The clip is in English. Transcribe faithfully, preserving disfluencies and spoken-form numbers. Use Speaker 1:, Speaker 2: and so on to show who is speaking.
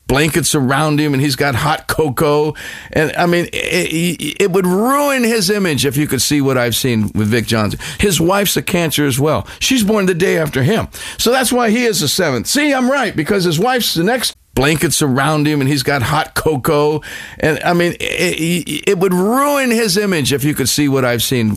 Speaker 1: blankets around him, and he's got hot cocoa. And, I mean, it, it would ruin his image if you could see what I've seen with Vic Johnson. His wife's a cancer as well. She's born the day after him. So that's why he is the seventh. See, I'm right, because his wife's the next. Blankets around him, and he's got hot cocoa. And, I mean, it, it would ruin his image if you could see what I've seen